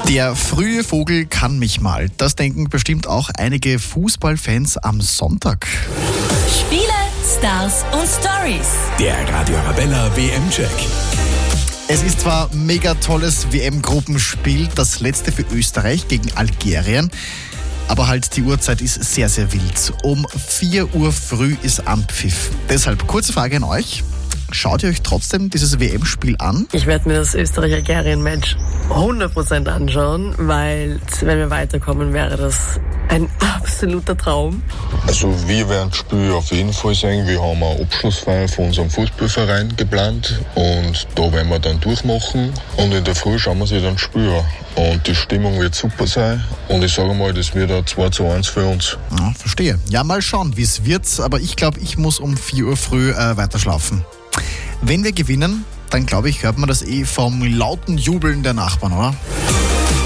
Der frühe Vogel kann mich mal. Das denken bestimmt auch einige Fußballfans am Sonntag. Spiele, Stars und Stories. Der Radio Arabella WM-Check. Es ist zwar ein mega tolles WM-Gruppenspiel, das letzte für Österreich gegen Algerien, aber halt die Uhrzeit ist sehr, sehr wild. Um 4 Uhr früh ist Anpfiff. Deshalb kurze Frage an euch. Schaut ihr euch trotzdem dieses WM-Spiel an? Ich werde mir das Österreich-Algerien-Match 100% anschauen, weil wenn wir weiterkommen, wäre das ein absoluter Traum. Also wir werden das Spiel auf jeden Fall sehen. Wir haben eine Abschlussfeier von unserem Fußballverein geplant und da werden wir dann durchmachen und in der Früh schauen wir sich dann das Spiel an. Und die Stimmung wird super sein und ich sage mal, das wird ein 2:1 für uns. Ja, verstehe. Ja, mal schauen, wie es wird, aber ich glaube, ich muss um 4 Uhr früh weiter schlafen. Wenn wir gewinnen, dann glaube ich, hört man das vom lauten Jubeln der Nachbarn, oder?